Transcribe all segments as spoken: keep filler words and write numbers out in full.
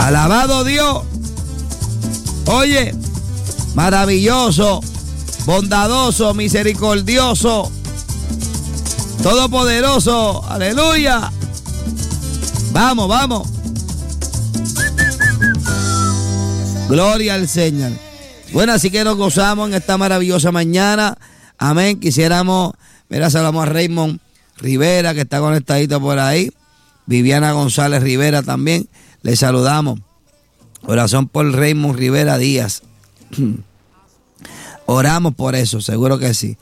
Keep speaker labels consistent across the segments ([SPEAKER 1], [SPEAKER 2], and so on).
[SPEAKER 1] Alabado Dios. Oye, maravilloso, bondadoso, misericordioso, todopoderoso. Aleluya. Vamos, vamos. Gloria al Señor. Bueno, así que nos gozamos en esta maravillosa mañana. Amén. Quisiéramos, mira, saludamos a Raymond Rivera, que está conectadito por ahí. Viviana González Rivera también. Le saludamos. Oración por Raymond Rivera Díaz. Oramos por eso, seguro que sí.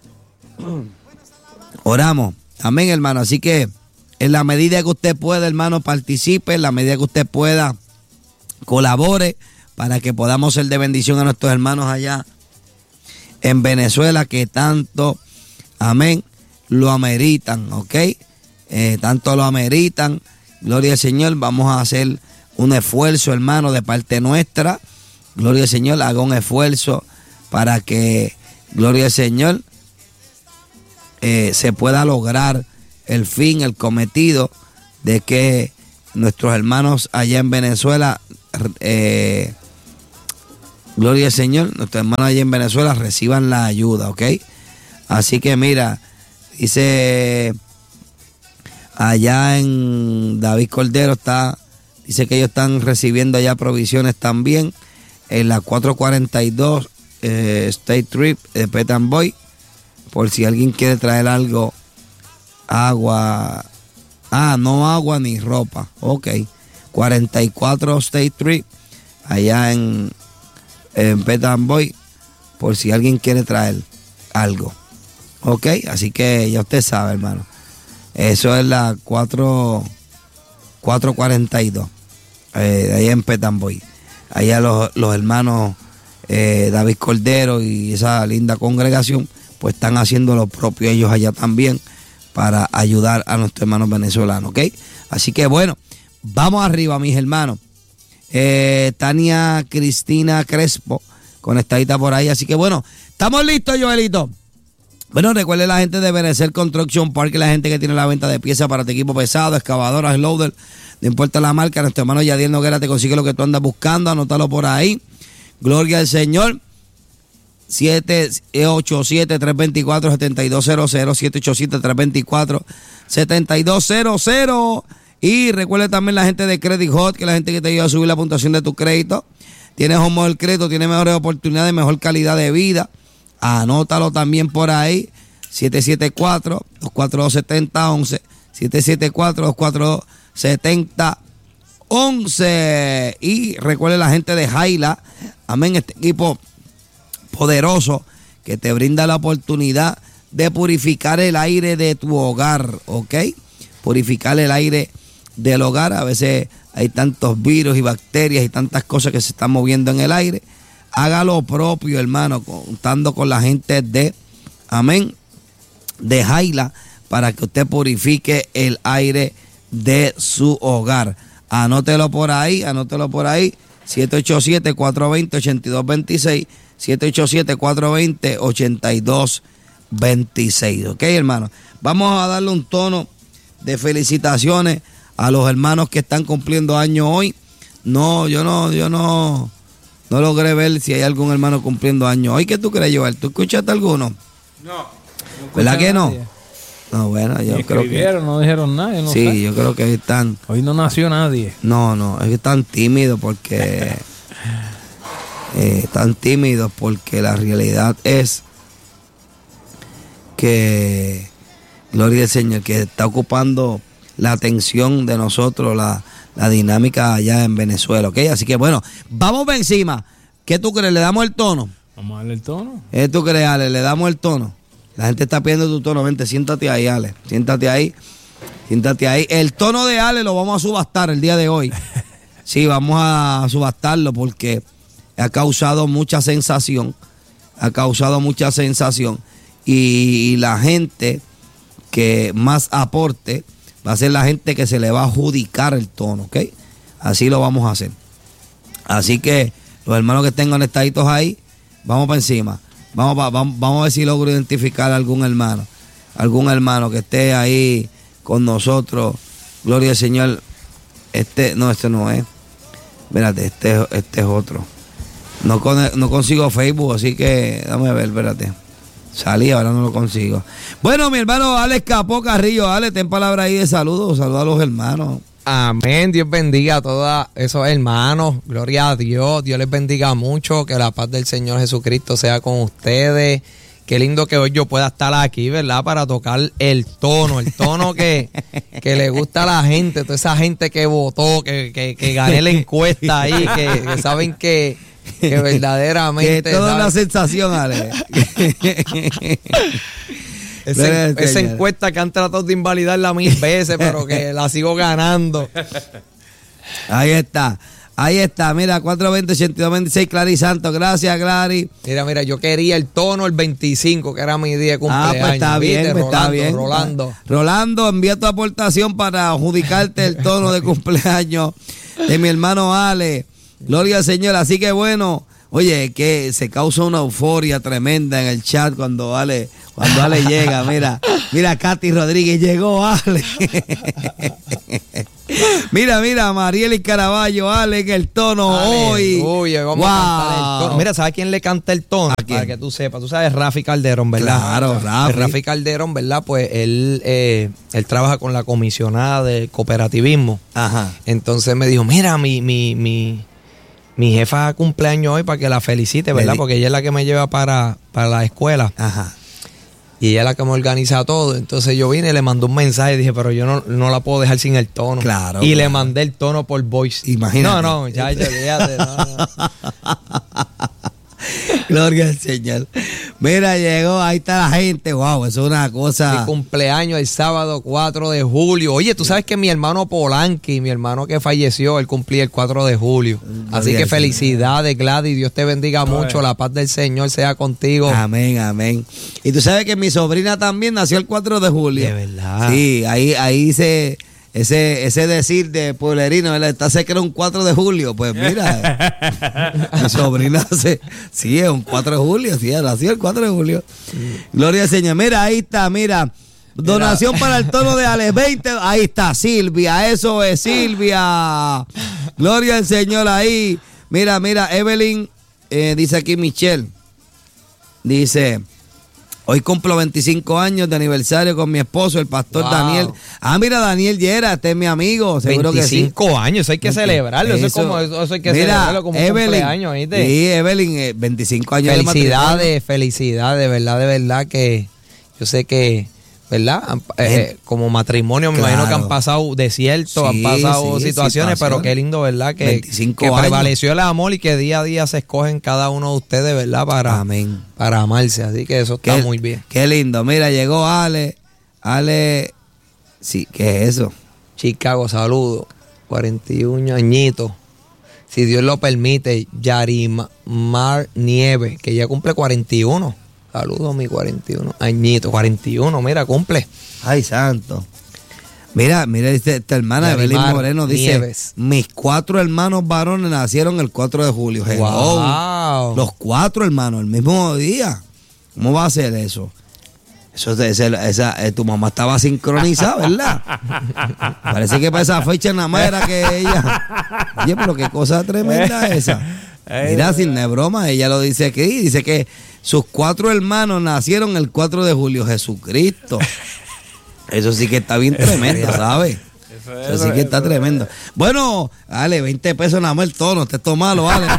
[SPEAKER 1] Oramos. Amén, hermano. Así que en la medida que usted pueda, hermano, participe. En la medida que usted pueda, colabore para que podamos ser de bendición a nuestros hermanos allá en Venezuela, que tanto, amén, lo ameritan, ¿ok? Eh, tanto lo ameritan. Gloria al Señor. Vamos a hacer un esfuerzo, hermano, de parte nuestra. Gloria al Señor. Haga un esfuerzo para que, gloria al Señor, eh, se pueda lograr el fin, el cometido de que nuestros hermanos allá en Venezuela, eh, gloria al Señor, nuestros hermanos allá en Venezuela reciban la ayuda, ¿ok? Así que mira, dice allá en David Cordero está, dice que ellos están recibiendo allá provisiones también en la cuatrocientos cuarenta y dos eh, State Trip de Pet and Boy, por si alguien quiere traer algo, agua, ah, no agua ni ropa, ok, cuarenta y cuatro State Trip, allá en, en Pet and Boy, por si alguien quiere traer algo, ok, así que ya usted sabe, hermano, eso es la cuatrocientos cuarenta y dos, eh, allá en Pet and Boy, allá los, los hermanos eh, David Cordero y esa linda congregación, pues están haciendo lo propio ellos allá también para ayudar a nuestros hermanos venezolanos, ¿ok? Así que bueno, vamos arriba, mis hermanos. Eh, Tania Cristina Crespo, conectadita por ahí, así que bueno, estamos listos, Joelito. Bueno, recuerde la gente de Benecer Construction Park, la gente que tiene la venta de piezas para tu equipo pesado, excavadoras, loader, no importa la marca, nuestro hermano Yadiel Noguera te consigue lo que tú andas buscando, anótalo por ahí. Gloria al Señor. siete ocho siete, tres dos cuatro, siete dos cero cero, siete ocho siete, tres dos cuatro, siete dos cero cero. Y recuerde también la gente de Credit Hot, que es la gente que te ayuda a subir la puntuación de tu crédito. Tienes un mejor crédito, tienes mejores oportunidades, mejor calidad de vida. Anótalo también por ahí. siete siete cuatro, dos cuatro dos, siete cero uno uno. siete siete cuatro, dos cuatro dos, siete cero uno uno. Y recuerde la gente de Jaila. Amén, este equipo poderoso que te brinda la oportunidad de purificar el aire de tu hogar, ¿ok? Purificar el aire del hogar. A veces hay tantos virus y bacterias y tantas cosas que se están moviendo en el aire. Haga lo propio, hermano, contando con la gente de, amén, de Jaila, para que usted purifique el aire de su hogar. Anótelo por ahí, anótelo por ahí. siete ocho siete, cuatro dos cero, ocho dos dos seis. siete ocho siete, cuatro dos cero, ocho dos dos seis. Ok, hermano. Vamos a darle un tono de felicitaciones a los hermanos que están cumpliendo años hoy. No, yo no, yo no, no logré ver si hay algún hermano cumpliendo años hoy. ¿Qué tú crees, Joel? ¿Tú escuchaste alguno?
[SPEAKER 2] No. no
[SPEAKER 1] ¿Verdad que no? No, bueno, yo creo que...
[SPEAKER 2] no dijeron nada, no
[SPEAKER 1] Sí,
[SPEAKER 2] sé.
[SPEAKER 1] yo creo que están...
[SPEAKER 2] Hoy no nació nadie.
[SPEAKER 1] No, no, es que están tímidos porque... eh, están tímidos porque la realidad es que... Gloria al Señor, que está ocupando la atención de nosotros, la, la dinámica allá en Venezuela, ¿ok? Así que bueno, vamos por encima. ¿Qué tú crees? ¿Le damos el tono?
[SPEAKER 2] Vamos a darle el tono.
[SPEAKER 1] ¿Qué tú crees, Ale? ¿Le damos el tono? La gente está pidiendo tu tono. Vente, siéntate ahí, Ale. Siéntate ahí. Siéntate ahí. El tono de Ale lo vamos a subastar el día de hoy. Sí, vamos a subastarlo porque ha causado mucha sensación. Ha causado mucha sensación. Y, y la gente que más aporte va a ser la gente que se le va a adjudicar el tono, ¿ok? Así lo vamos a hacer. Así que los hermanos que estén conectaditos ahí, vamos para encima. Vamos, vamos, vamos a ver si logro identificar a algún hermano, algún hermano que esté ahí con nosotros. Gloria al Señor. Este, no, este no es. Espérate, este, este es otro. No, con, no consigo Facebook, así que dame ver, espérate. Salí, ahora no lo consigo. Bueno, mi hermano Alex Capó Carrillo, Alex, ten palabra ahí de saludos, saludos a los hermanos.
[SPEAKER 3] Amén, Dios bendiga a todos esos hermanos, gloria a Dios, Dios les bendiga mucho, que la paz del Señor Jesucristo sea con ustedes. Qué lindo que hoy yo pueda estar aquí, ¿verdad? Para tocar el tono, el tono que, que le gusta a la gente, toda esa gente que votó, que, que, que gané la encuesta ahí, que, que saben que, que verdaderamente...
[SPEAKER 1] Que toda una sensación, Ale.
[SPEAKER 3] Esa, esa encuesta que han tratado de invalidarla mil veces, pero que la sigo ganando.
[SPEAKER 1] Ahí está. Ahí está, mira, cuatro veinte, ochenta y dos veintiséis, Clary Santos, gracias, Clary.
[SPEAKER 3] Mira, mira, yo quería el tono el veinticinco, que era mi día de cumpleaños.
[SPEAKER 1] Ah, pues está bien,
[SPEAKER 3] ¿viste?
[SPEAKER 1] pues
[SPEAKER 3] Rolando,
[SPEAKER 1] está bien.
[SPEAKER 3] Rolando.
[SPEAKER 1] Rolando, envía tu aportación para adjudicarte el tono de cumpleaños de mi hermano Ale. Gloria al Señor, así que bueno, oye, que se causa una euforia tremenda en el chat cuando Ale, cuando Ale llega, mira, mira, Katy Rodríguez, llegó Ale. Mira, mira, Marieli Caraballo, Ale, en el tono hoy.
[SPEAKER 3] Uy, vamos wow. a cantar el tono. Mira, ¿sabes quién le canta el tono? Para que tú sepas. Tú sabes Rafi Calderón, ¿verdad?
[SPEAKER 1] Claro, Rafi.
[SPEAKER 3] Rafi Calderón, ¿verdad? Pues él, eh, él trabaja con la comisionada de cooperativismo.
[SPEAKER 1] Ajá.
[SPEAKER 3] Entonces me dijo, mira, mi, mi, mi, mi jefa cumpleaños hoy para que la felicite, ¿verdad? Porque ella es la que me lleva para, para la escuela.
[SPEAKER 1] Ajá.
[SPEAKER 3] Y ella es la que me organiza todo. Entonces yo vine y le mandé un mensaje y dije, pero yo no, no la puedo dejar sin el tono.
[SPEAKER 1] Claro.
[SPEAKER 3] Y
[SPEAKER 1] claro.
[SPEAKER 3] le mandé el tono por voice.
[SPEAKER 1] Imagínate.
[SPEAKER 3] No, no, ya, ya, olvídate. No, no.
[SPEAKER 1] Gloria al Señor. Mira, llegó, ahí está la gente. Wow, eso es una cosa.
[SPEAKER 3] Mi cumpleaños el sábado cuatro de julio. Oye, tú sabes que mi hermano Polanqui, mi hermano que falleció, él cumplía el cuatro de julio.
[SPEAKER 1] Gloria
[SPEAKER 3] Así que
[SPEAKER 1] al
[SPEAKER 3] felicidades, Gladys. Dios te bendiga Ay. mucho. La paz del Señor sea contigo.
[SPEAKER 1] Amén, amén. Y tú sabes que mi sobrina también nació el cuatro de julio.
[SPEAKER 3] De verdad.
[SPEAKER 1] Sí, ahí, ahí se... Ese, ese decir de pueblerino, ¿verdad? Está sé que era un cuatro de julio. Pues mira, mi sobrina hace, sí, es un cuatro de julio, sí, nació el cuatro de julio. Sí. Gloria al Señor. Mira, ahí está, mira. Donación mira. Para el tono de Ale veinte. Ahí está, Silvia, eso es Silvia. Gloria al Señor ahí. Mira, mira, Evelyn, eh, dice aquí Michelle. Dice... Hoy cumplo veinticinco años de aniversario con mi esposo, el pastor wow. Daniel. Ah, mira, Daniel Llera, este es mi amigo, seguro
[SPEAKER 3] veinticinco
[SPEAKER 1] que sí.
[SPEAKER 3] años, eso hay que celebrarlo, eso, eso es como, eso hay que
[SPEAKER 1] mira,
[SPEAKER 3] celebrarlo como
[SPEAKER 1] Evelyn,
[SPEAKER 3] un cumpleaños, ¿viste?
[SPEAKER 1] Sí, Evelyn, eh, veinticinco años
[SPEAKER 3] felicidades,
[SPEAKER 1] de
[SPEAKER 3] felicidades, de verdad, de verdad que yo sé que, ¿verdad? Eh, como matrimonio me claro. imagino que han pasado desiertos, sí, han pasado sí, situaciones, situación. Pero qué lindo, ¿verdad? Que, que prevaleció el amor y que día a día se escogen cada uno de ustedes, ¿verdad? Para,
[SPEAKER 1] Amén.
[SPEAKER 3] Para amarse, así que eso está
[SPEAKER 1] qué,
[SPEAKER 3] muy bien.
[SPEAKER 1] Qué lindo, mira, llegó Ale, Ale, sí, ¿qué es eso?
[SPEAKER 3] Chicago, saludo, cuarenta y un añitos. Si Dios lo permite, Yarimar Nieve, que ya cumple cuarenta y uno. Saludos, mi cuarenta y uno añitos. cuarenta y uno, mira, cumple.
[SPEAKER 1] Ay, santo. Mira, mira, dice esta hermana Evelyn Moreno, dice, Nieves. Mis cuatro hermanos varones nacieron el cuatro de julio.
[SPEAKER 3] Wow.
[SPEAKER 1] Los cuatro hermanos, el mismo día. ¿Cómo va a ser eso? Eso es, esa, esa, tu mamá estaba sincronizada, ¿verdad? Parece que para esa fecha nada más era que ella... Oye, pero qué cosa tremenda esa. Mira, sin de broma, ella lo dice aquí, dice que sus cuatro hermanos nacieron el cuatro de julio, Jesucristo. Eso sí que está bien tremendo, ¿sabes? Eso, es, eso sí que está eso, tremendo. Es. Bueno, dale, veinte pesos nada más el tono, te esto malo, vale.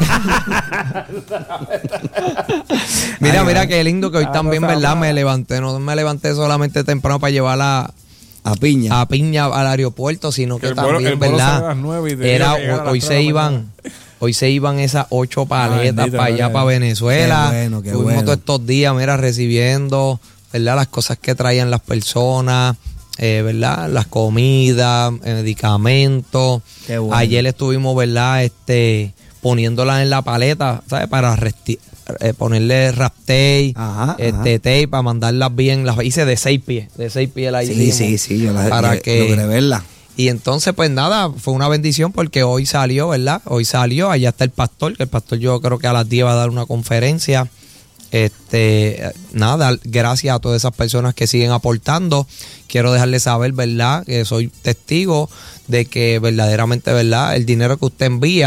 [SPEAKER 3] Mira, Ay, mira qué lindo que hoy también, ¿verdad? Me levanté, no me levanté solamente temprano para llevarla
[SPEAKER 1] a Piña.
[SPEAKER 3] A Piña al aeropuerto, sino que, que también, bolo, ¿verdad? Era, hoy, hoy se iban... Hoy se iban esas ocho paletas Ay, para allá, vale. Para Venezuela.
[SPEAKER 1] Qué bueno, qué
[SPEAKER 3] Tuvimos
[SPEAKER 1] bueno.
[SPEAKER 3] todos estos días, mira, recibiendo, ¿verdad? Las cosas que traían las personas, eh, ¿verdad? Las comidas, medicamentos.
[SPEAKER 1] Qué bueno.
[SPEAKER 3] Ayer estuvimos, ¿verdad? Este, poniéndolas en la paleta, ¿sabes? Para resti- eh, ponerle rap tape,
[SPEAKER 1] ajá,
[SPEAKER 3] este
[SPEAKER 1] ajá.
[SPEAKER 3] tape, para mandarlas bien. Las hice de seis pies, de seis pies la
[SPEAKER 1] hicimos. Sí, sí, sí, yo las
[SPEAKER 3] para
[SPEAKER 1] yo,
[SPEAKER 3] que
[SPEAKER 1] logré verla.
[SPEAKER 3] Y entonces, pues nada, fue una bendición porque hoy salió, ¿verdad? Hoy salió, allá está el pastor, que el pastor yo creo que a las diez va a dar una conferencia. Este, nada, gracias a todas esas personas que siguen aportando. Quiero dejarles saber, ¿verdad? Que soy testigo de que verdaderamente, ¿verdad? El dinero que usted envía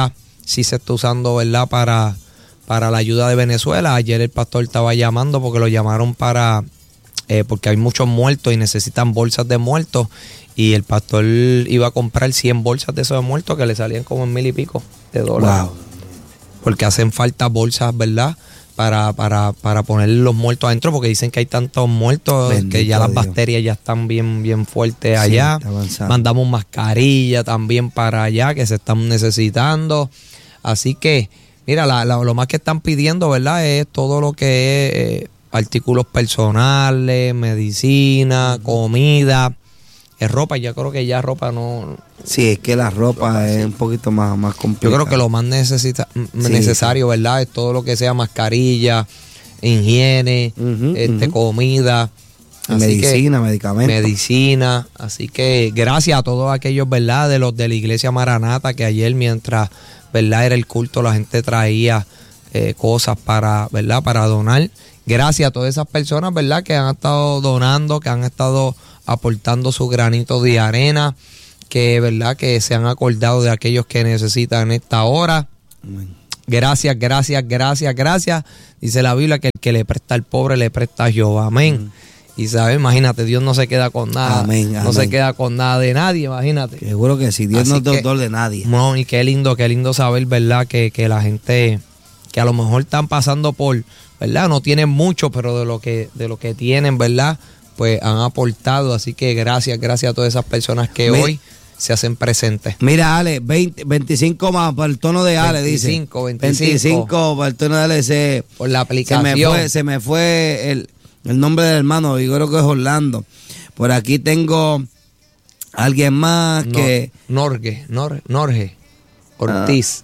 [SPEAKER 3] sí se está usando, ¿verdad? Para, para la ayuda de Venezuela. Ayer el pastor estaba llamando porque lo llamaron para, eh, porque hay muchos muertos y necesitan bolsas de muertos. Y el pastor iba a comprar cien bolsas de esos muertos que le salían como en mil y pico de dólares.
[SPEAKER 1] Wow.
[SPEAKER 3] Porque hacen falta bolsas, ¿verdad? Para, para, para poner los muertos adentro, porque dicen que hay tantos muertos
[SPEAKER 1] Bendito
[SPEAKER 3] que ya las
[SPEAKER 1] Dios.
[SPEAKER 3] bacterias ya están bien, bien fuertes
[SPEAKER 1] Sí,
[SPEAKER 3] allá.
[SPEAKER 1] está avanzando.
[SPEAKER 3] Mandamos mascarilla también para allá, que se están necesitando. Así que, mira, la, la- lo más que están pidiendo, ¿verdad? Es todo lo que es eh, artículos personales, medicina, comida, eh, ropa. Yo creo que ya ropa no...
[SPEAKER 1] Sí, es que la ropa es un poquito más, más
[SPEAKER 3] Yo
[SPEAKER 1] complicada.
[SPEAKER 3] creo que lo más necesita, m-
[SPEAKER 1] Sí,
[SPEAKER 3] necesario, ¿verdad? Es todo lo que sea mascarilla, higiene,
[SPEAKER 1] Ujú,
[SPEAKER 3] este,
[SPEAKER 1] ujú.
[SPEAKER 3] comida. Así
[SPEAKER 1] Medicina,
[SPEAKER 3] que,
[SPEAKER 1] medicamentos.
[SPEAKER 3] medicina. Así que gracias a todos aquellos, ¿verdad? De los de la iglesia Maranata, que ayer mientras, ¿verdad? Era el culto, la gente traía eh, cosas para, ¿verdad? Para donar. Gracias a todas esas personas, ¿verdad? Que han estado donando, que han estado aportando su granito de arena, que, ¿verdad? Que se han acordado de aquellos que necesitan en esta hora.
[SPEAKER 1] Amén.
[SPEAKER 3] Gracias, gracias, gracias, gracias. Dice la Biblia que el que le presta al pobre le presta a Jehová. Amén. Y sabes, imagínate, Dios no se queda con nada.
[SPEAKER 1] Amén,
[SPEAKER 3] No
[SPEAKER 1] amén.
[SPEAKER 3] se queda con nada de nadie, imagínate.
[SPEAKER 1] Seguro que sí, Dios
[SPEAKER 3] Así
[SPEAKER 1] no es
[SPEAKER 3] que-
[SPEAKER 1] doctor de nadie.
[SPEAKER 3] No, y qué lindo, qué lindo saber, ¿verdad? Que, que la gente, que a lo mejor están pasando por, ¿verdad? No tienen mucho, pero de lo que, de lo que tienen, ¿verdad? Pues han aportado. Así que gracias, gracias a todas esas personas que
[SPEAKER 1] Me-
[SPEAKER 3] hoy se hacen presentes.
[SPEAKER 1] Mira, Ale, veinte, veinticinco más para el tono de Ale,
[SPEAKER 3] veinticinco,
[SPEAKER 1] dice.
[SPEAKER 3] veinticinco.
[SPEAKER 1] veinticinco para el tono de Ale. Se,
[SPEAKER 3] Por la
[SPEAKER 1] se
[SPEAKER 3] aplicación.
[SPEAKER 1] me fue, se me fue el, el nombre del hermano, yo creo que es Orlando. Por aquí tengo alguien más
[SPEAKER 3] Nor-
[SPEAKER 1] que...
[SPEAKER 3] Norge, Nor- Norge Ortiz.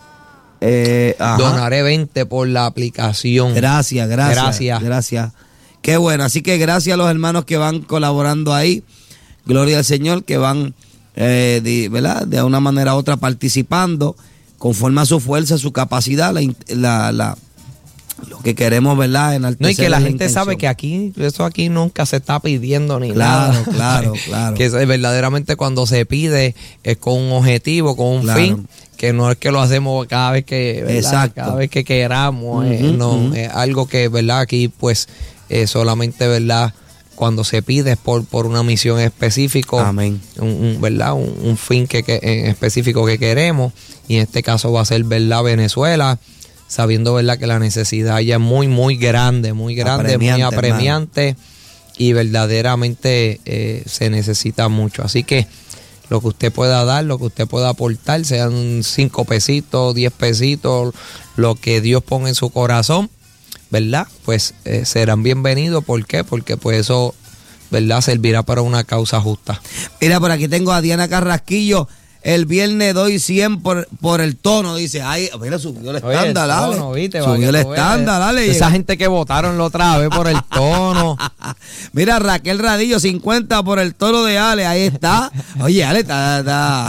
[SPEAKER 1] eh, ajá.
[SPEAKER 3] Donaré veinte por la aplicación.
[SPEAKER 1] Gracias, gracias.
[SPEAKER 3] Gracias.
[SPEAKER 1] Gracias. Qué bueno. Así que gracias a los hermanos que van colaborando ahí. Gloria al Señor, que van, eh, de, ¿verdad? De una manera u otra participando, conforme a su fuerza, su capacidad, la, in- la, la- lo que queremos, ¿verdad? Enaltecer
[SPEAKER 3] No, y que la
[SPEAKER 1] es
[SPEAKER 3] gente
[SPEAKER 1] intención.
[SPEAKER 3] sabe que aquí, eso aquí nunca se está pidiendo ni
[SPEAKER 1] Claro,
[SPEAKER 3] nada.
[SPEAKER 1] claro, claro.
[SPEAKER 3] Que es verdaderamente cuando se pide es con un objetivo, con un
[SPEAKER 1] Claro.
[SPEAKER 3] fin, que no es que lo hacemos cada vez que, ¿verdad?
[SPEAKER 1] Exacto.
[SPEAKER 3] Cada vez que queramos, eh,
[SPEAKER 1] Ujú,
[SPEAKER 3] no,
[SPEAKER 1] ujú.
[SPEAKER 3] es algo que, ¿verdad? Aquí pues eh, solamente, ¿verdad? Cuando se pide es por, por una misión específica,
[SPEAKER 1] Amén.
[SPEAKER 3] un, un, ¿verdad? Un, un fin que, que- en específico que queremos, y en este caso va a ser, ¿verdad? Venezuela, sabiendo, ¿verdad? Que la necesidad ya es muy, muy grande, muy grande,
[SPEAKER 1] Apremiante,
[SPEAKER 3] muy apremiante, y verdaderamente eh, se necesita mucho. Así que lo que usted pueda dar, lo que usted pueda aportar, sean cinco pesitos, diez pesitos, lo que Dios ponga en su corazón, ¿verdad? Pues eh, serán bienvenidos. ¿Por qué? Porque pues eso, ¿verdad? Servirá para una causa justa.
[SPEAKER 1] Mira, por aquí tengo a Diana Carrasquillo. El viernes doy cien por, por el tono. Dice, ay, mira, subió el estándar, dale. Subió el estándar, dale.
[SPEAKER 3] Esa gente que votaron la otra vez por el tono.
[SPEAKER 1] Mira, Raquel Radillo, cincuenta por el tono de Ale. Ahí está. Oye, Ale, está,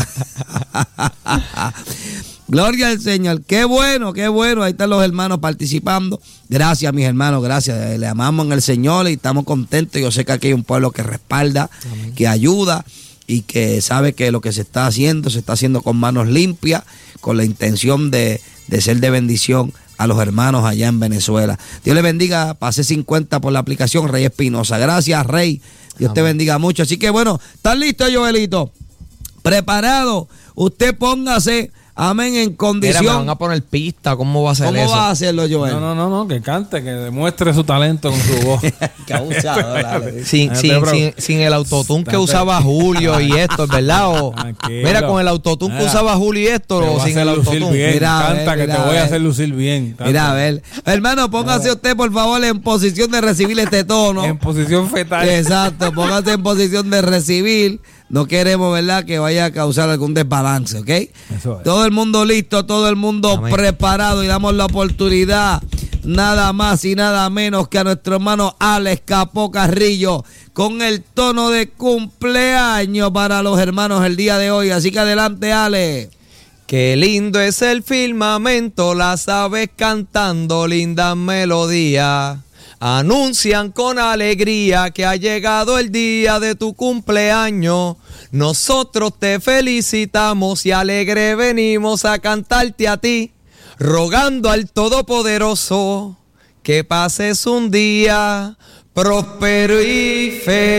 [SPEAKER 1] está. Gloria al Señor. Qué bueno, qué bueno. Ahí están los hermanos participando. Gracias, mis hermanos, gracias. Le amamos en el Señor y estamos contentos. Yo sé que aquí hay un pueblo que respalda,
[SPEAKER 3] Amén.
[SPEAKER 1] que ayuda y que sabe que lo que se está haciendo, se está haciendo con manos limpias, con la intención de, de ser de bendición a los hermanos allá en Venezuela. Dios le bendiga. Pasé cincuenta por la aplicación, Rey Espinosa. Gracias, Rey. Dios
[SPEAKER 3] Amén.
[SPEAKER 1] te bendiga mucho. Así que bueno, ¿están listos, Joelito? ¿Preparado? Usted póngase, amén, en
[SPEAKER 3] Mira,
[SPEAKER 1] condición.
[SPEAKER 3] me van a poner pista, ¿cómo va a ser
[SPEAKER 1] ¿Cómo
[SPEAKER 3] eso?
[SPEAKER 1] va a hacerlo, Joel?
[SPEAKER 2] No, no, no, no, que cante, que demuestre su talento con su voz.
[SPEAKER 1] Qué abusador, dale.
[SPEAKER 3] Sin,
[SPEAKER 2] No te
[SPEAKER 3] sin,
[SPEAKER 2] preocupes.
[SPEAKER 3] sin, sin el autotune que
[SPEAKER 2] Date.
[SPEAKER 3] usaba Julio y esto, ¿verdad? O,
[SPEAKER 2] Tranquilo.
[SPEAKER 3] mira, con el autotune que
[SPEAKER 2] Mira,
[SPEAKER 3] usaba Julio y esto,
[SPEAKER 2] Te
[SPEAKER 3] o
[SPEAKER 2] voy a
[SPEAKER 3] sin
[SPEAKER 2] hacer
[SPEAKER 3] el
[SPEAKER 2] lucir
[SPEAKER 3] autotune.
[SPEAKER 2] bien.
[SPEAKER 1] Mira, a
[SPEAKER 2] Canta,
[SPEAKER 1] ver,
[SPEAKER 2] que
[SPEAKER 1] mira,
[SPEAKER 2] te
[SPEAKER 1] a
[SPEAKER 2] voy a
[SPEAKER 1] ver.
[SPEAKER 2] hacer lucir bien. Canta.
[SPEAKER 1] Mira, a ver. Hermano, póngase usted, por favor, en posición de recibir este tono.
[SPEAKER 2] En posición fetal.
[SPEAKER 1] Exacto, póngase en posición de recibir. No queremos, ¿verdad?, que vaya a causar algún desbalance, ¿ok?
[SPEAKER 2] Eso es.
[SPEAKER 1] Todo el mundo listo, todo el mundo
[SPEAKER 3] Amén.
[SPEAKER 1] preparado, y damos la oportunidad nada más y nada menos que a nuestro hermano Alex Capó Carrillo con el tono de cumpleaños para los hermanos el día de hoy. Así que adelante, Ale.
[SPEAKER 3] Qué lindo es el firmamento, las aves cantando lindas melodías. anuncian con alegría que ha llegado el día de tu cumpleaños. Nosotros te felicitamos y alegre venimos a cantarte a ti, rogando al Todopoderoso que pases un día próspero y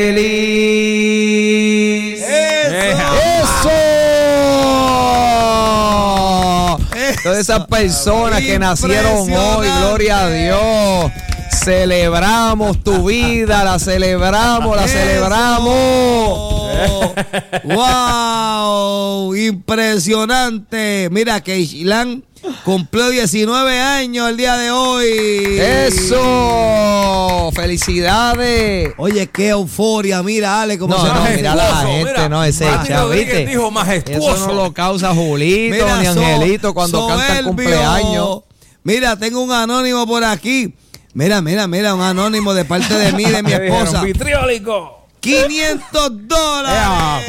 [SPEAKER 3] feliz.
[SPEAKER 1] ¡Eso!
[SPEAKER 3] ¡Eso! Todas esas personas que nacieron hoy, gloria a Dios. Celebramos tu vida, la celebramos, la celebramos.
[SPEAKER 1] ¡Wow! Impresionante. Mira, Keishlan cumplió diecinueve años el día de hoy.
[SPEAKER 3] ¡Eso! ¡Felicidades!
[SPEAKER 1] Oye, qué euforia. Mira, Ale, cómo
[SPEAKER 3] No,
[SPEAKER 1] se
[SPEAKER 3] no,
[SPEAKER 1] nota.
[SPEAKER 3] mira la gente,
[SPEAKER 2] mira,
[SPEAKER 3] no, ese
[SPEAKER 2] Manny Rodríguez
[SPEAKER 3] chavite.
[SPEAKER 2] dijo majestuoso.
[SPEAKER 3] Eso no lo causa Julito
[SPEAKER 1] Mira,
[SPEAKER 3] ni
[SPEAKER 1] so-
[SPEAKER 3] Angelito cuando cantan
[SPEAKER 1] soberbio.
[SPEAKER 3] cumpleaños.
[SPEAKER 1] Mira, tengo un anónimo por aquí. Mira, mira, mira, un anónimo de parte de mí, de mi
[SPEAKER 2] ¿Qué dijeron?
[SPEAKER 1] esposa.
[SPEAKER 2] Vitriólico.
[SPEAKER 1] quinientos dólares.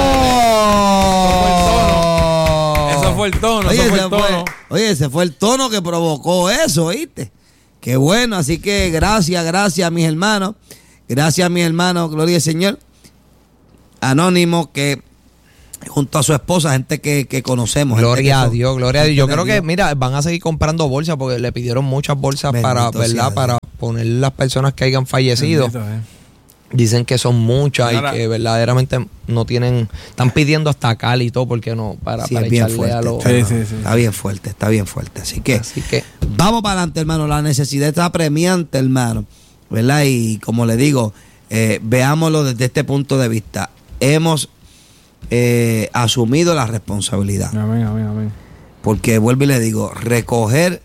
[SPEAKER 3] ¡Oh!
[SPEAKER 2] Eso fue el tono,
[SPEAKER 1] Oye,
[SPEAKER 2] eso fue
[SPEAKER 1] ese
[SPEAKER 2] el
[SPEAKER 1] fue,
[SPEAKER 2] tono.
[SPEAKER 1] oye, ese fue el tono que provocó eso, ¿viste? Qué bueno, así que gracias, gracias a mis hermanos. Gracias a mis hermanos, gloria al Señor. Anónimo que junto a su esposa, gente que, que conocemos. gente
[SPEAKER 3] Gloria
[SPEAKER 1] que
[SPEAKER 3] a
[SPEAKER 1] son-
[SPEAKER 3] Dios, gloria a Dios. Yo
[SPEAKER 1] gente
[SPEAKER 3] creo
[SPEAKER 1] de
[SPEAKER 3] que,
[SPEAKER 1] Dios.
[SPEAKER 3] mira, van a seguir comprando bolsas porque le pidieron muchas bolsas
[SPEAKER 1] Bendito
[SPEAKER 3] para,
[SPEAKER 1] sea
[SPEAKER 3] ¿verdad?
[SPEAKER 1] Dios.
[SPEAKER 3] Para poner las personas que hayan fallecido.
[SPEAKER 2] Bendito, eh.
[SPEAKER 3] Dicen que son muchas
[SPEAKER 2] Ahora-
[SPEAKER 3] y que verdaderamente no tienen, están pidiendo hasta cal y todo porque no, para,
[SPEAKER 1] Sí,
[SPEAKER 3] para
[SPEAKER 1] es bien
[SPEAKER 3] echarle
[SPEAKER 1] fuerte.
[SPEAKER 3] a los...
[SPEAKER 2] Sí, sí, sí.
[SPEAKER 1] Está bien fuerte, está bien fuerte. Así que
[SPEAKER 3] Así que,
[SPEAKER 1] vamos para adelante, hermano. La necesidad está premiante, hermano. ¿Verdad? Y como le digo, eh, veámoslo desde este punto de vista. Hemos eh, asumido la responsabilidad.
[SPEAKER 2] Amén, amén, amén.
[SPEAKER 1] Porque vuelvo y le digo, recoger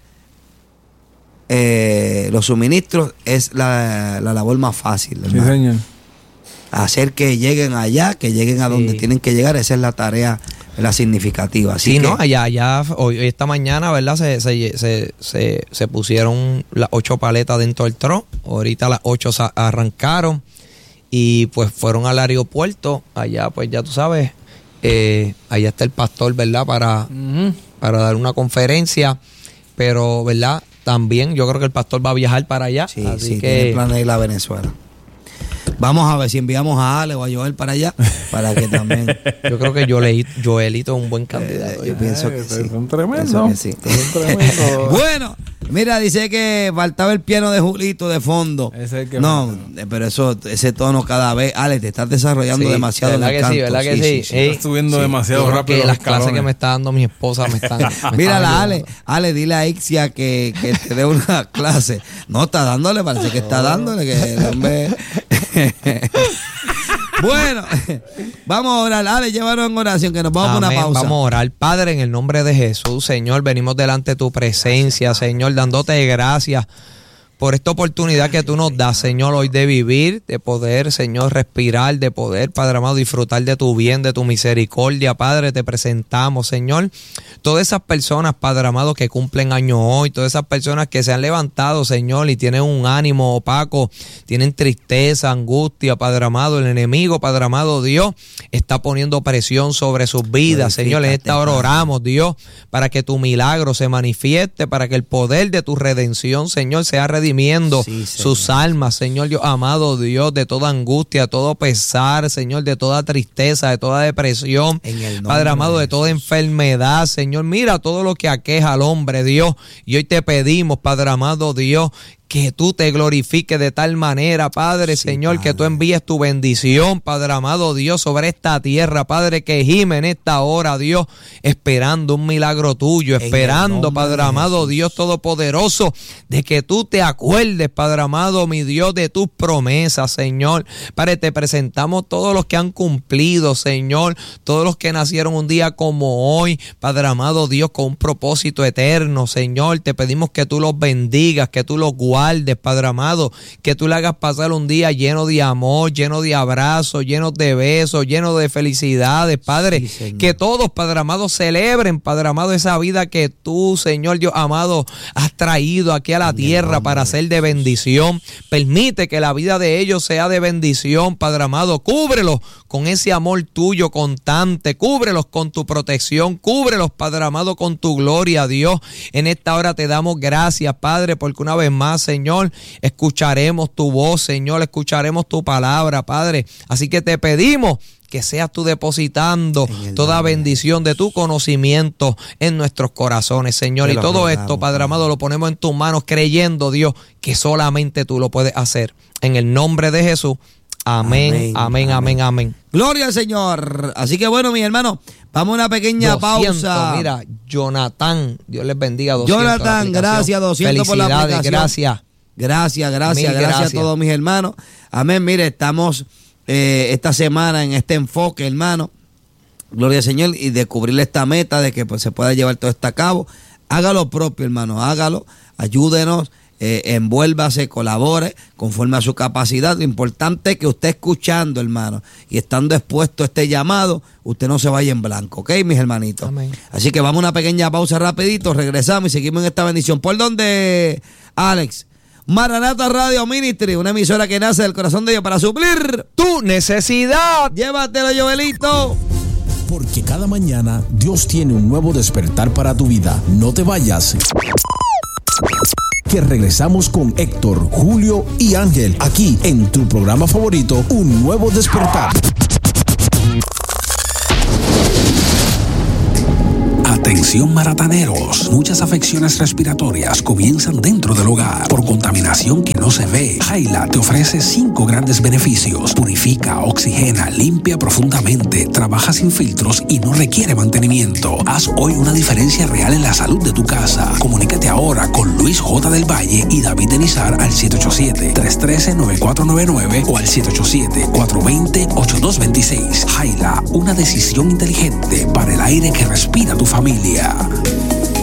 [SPEAKER 1] eh, los suministros es la, la labor más fácil,
[SPEAKER 2] Sí,
[SPEAKER 1] hermano.
[SPEAKER 2] señor.
[SPEAKER 1] Hacer que lleguen allá, que lleguen a
[SPEAKER 3] Sí.
[SPEAKER 1] donde tienen que llegar, esa es la tarea, la significativa. Así
[SPEAKER 3] sí,
[SPEAKER 1] que,
[SPEAKER 3] no, allá, allá, hoy, esta mañana, ¿verdad? Se, se, se, se, se pusieron las ocho paletas dentro del tro. Ahorita las ocho sa- arrancaron y pues fueron al aeropuerto. Allá, pues ya tú sabes, eh, allá está el pastor, ¿verdad? Para,
[SPEAKER 2] Ujú.
[SPEAKER 3] para dar una conferencia. Pero, ¿verdad? También yo creo que el pastor va a viajar para allá.
[SPEAKER 1] sí,
[SPEAKER 3] así
[SPEAKER 1] sí, tiene
[SPEAKER 3] que
[SPEAKER 1] planes de ir a Venezuela. Vamos a ver si enviamos a Ale o a Joel para allá, para que también...
[SPEAKER 3] yo creo que Joelito, Joelito es un buen candidato.
[SPEAKER 1] Eh, yo pienso que
[SPEAKER 2] Ay,
[SPEAKER 1] sí.
[SPEAKER 2] Son tremendos.
[SPEAKER 1] Pienso que sí.
[SPEAKER 2] Son tremendos.
[SPEAKER 1] Bueno, mira, dice que faltaba el piano de Julito de fondo.
[SPEAKER 2] Ese es el que
[SPEAKER 1] no,
[SPEAKER 2] falta.
[SPEAKER 1] eh, pero eso, ese tono cada vez, Ale, te estás desarrollando
[SPEAKER 3] Sí,
[SPEAKER 1] demasiado en
[SPEAKER 3] ¿verdad
[SPEAKER 1] el
[SPEAKER 3] que
[SPEAKER 1] canto.
[SPEAKER 3] sí? ¿Verdad que sí? Ey,
[SPEAKER 2] Está subiendo
[SPEAKER 1] sí.
[SPEAKER 2] demasiado
[SPEAKER 3] Yo creo
[SPEAKER 2] rápido.
[SPEAKER 3] que
[SPEAKER 2] los
[SPEAKER 3] las clases
[SPEAKER 2] escalones.
[SPEAKER 3] que me está dando mi esposa me están. me
[SPEAKER 1] Mira,
[SPEAKER 3] están
[SPEAKER 1] la
[SPEAKER 3] ayudando.
[SPEAKER 1] Ale, Ale, dile a Ixia que, que te dé una clase. No, está dándole, parece que está dándole, que el hombre... Bueno, vamos a orar. Ale, llévanos en oración, que nos vamos a
[SPEAKER 3] Amén.
[SPEAKER 1] una pausa.
[SPEAKER 3] Vamos a orar. Padre, en el nombre de Jesús, Señor, venimos delante de tu presencia, Señor, dándote gracias por esta oportunidad que tú nos das, Señor, hoy de vivir, de poder, Señor, respirar, de poder, Padre amado, disfrutar de tu bien, de tu misericordia. Padre, te presentamos, Señor, todas esas personas, Padre amado, que cumplen años hoy, todas esas personas que se han levantado, Señor, y tienen un ánimo opaco, tienen tristeza, angustia, Padre amado. El enemigo, Padre amado, Dios, está poniendo presión sobre sus vidas, Señor. En esta hora oramos, Dios, para que tu milagro se manifieste, para que el poder de tu redención, Señor, sea redimiendo
[SPEAKER 1] Sí,
[SPEAKER 3] sus almas, Señor, Dios amado, Dios, de toda angustia, todo pesar, Señor, de toda tristeza, de toda depresión,
[SPEAKER 1] En el nombre
[SPEAKER 3] Padre amado,
[SPEAKER 1] de
[SPEAKER 3] de toda enfermedad, Señor. Mira todo lo que aqueja al hombre, Dios, y hoy te pedimos, Padre amado, Dios, que tú te glorifiques de tal manera, Padre,
[SPEAKER 1] Sí,
[SPEAKER 3] Señor,
[SPEAKER 1] Padre.
[SPEAKER 3] que tú envíes tu bendición, Padre amado, Dios, sobre esta tierra, Padre, que gime en esta hora, Dios, esperando un milagro tuyo,
[SPEAKER 1] En el
[SPEAKER 3] esperando,
[SPEAKER 1] nombre
[SPEAKER 3] Padre
[SPEAKER 1] de
[SPEAKER 3] amado,
[SPEAKER 1] Jesús.
[SPEAKER 3] Dios Todopoderoso, de que tú te acuerdes, Padre amado, mi Dios, de tus promesas, Señor. Padre, te presentamos todos los que han cumplido, Señor, todos los que nacieron un día como hoy, Padre amado, Dios, con un propósito eterno, Señor. Te pedimos que tú los bendigas, que tú los guardes, Padre amado, que tú le hagas pasar un día lleno de amor, lleno de abrazos, lleno de besos, lleno de felicidades, Padre.
[SPEAKER 1] Sí, Señor.
[SPEAKER 3] Que todos, Padre amado, celebren, Padre amado, esa vida que tú, Señor Dios amado, has traído aquí a la
[SPEAKER 1] En el
[SPEAKER 3] tierra
[SPEAKER 1] nombre
[SPEAKER 3] para
[SPEAKER 1] de
[SPEAKER 3] ser de bendición. Permite que la vida de ellos sea de bendición, Padre amado. Cúbrelos con ese amor tuyo constante, cúbrelos con tu protección, cúbrelos, Padre amado, con tu gloria, Dios. En esta hora te damos gracias, Padre, porque una vez más, Señor, escucharemos tu voz, Señor, escucharemos tu palabra, Padre. Así que te pedimos que seas tú depositando toda bendición de tu conocimiento en nuestros corazones, Señor. Y todo esto, Padre amado, lo ponemos en tus manos, creyendo, Dios, que solamente tú lo puedes hacer. En el nombre de Jesús. Amén, amén, amén, amén, amén.
[SPEAKER 1] Gloria al Señor. Así que bueno, mis hermanos, vamos a una pequeña doscientos, pausa.
[SPEAKER 3] Mira, Jonathan, Dios les bendiga. doscientos,
[SPEAKER 1] Jonathan, gracias, doscientos por la aplicación.
[SPEAKER 3] Gracias.
[SPEAKER 1] Gracias, gracias,
[SPEAKER 3] Mil
[SPEAKER 1] gracias,
[SPEAKER 3] gracias
[SPEAKER 1] a todos mis hermanos. Amén, mire, estamos eh, esta semana en este enfoque, hermano. Gloria al Señor, y de cubrirle esta meta de que pues, se pueda llevar todo esto a cabo. Haga lo propio, hermano, hágalo, ayúdenos. Eh, envuélvase, colabore conforme a su capacidad. Lo importante es que usted escuchando, hermano, y estando expuesto a este llamado, usted no se vaya en blanco, ¿ok, mis hermanitos?
[SPEAKER 3] Amén.
[SPEAKER 1] Así que vamos a una pequeña pausa rapidito, regresamos y seguimos en esta bendición. ¿Por dónde, Alex? Maranata Radio Ministry, una emisora que nace del corazón de Dios para suplir
[SPEAKER 3] tu necesidad.
[SPEAKER 1] Llévatelo, Joelito.
[SPEAKER 4] Porque cada mañana Dios tiene un nuevo despertar para tu vida. No te vayas, que regresamos con Héctor, Julio y Ángel, aquí en tu programa favorito, Un Nuevo Despertar.
[SPEAKER 5] Atención marataneros, muchas afecciones respiratorias comienzan dentro del hogar por contaminación que no se ve. Jaila te ofrece cinco grandes beneficios: purifica, oxigena, limpia profundamente, trabaja sin filtros y no requiere mantenimiento. Haz hoy una diferencia real en la salud de tu casa. Comunícate ahora con Luis J. del Valle y David Denizar al siete ocho siete, tres uno tres, nueve cuatro nueve nueve o al siete ocho siete, cuatro dos cero, ocho dos dos seis. Jaila, una decisión inteligente para el aire que respira tu familia.